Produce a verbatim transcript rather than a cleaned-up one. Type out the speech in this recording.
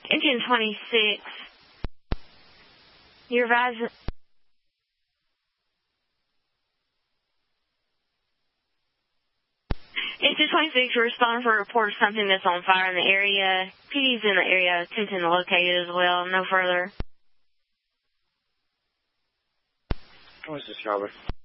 Engine twenty-six. You're advising... Engine twenty-six, you're responding for a report of something that's on fire in the area. P D's in the area, attempting to locate it as well. No further. What's this, Robert?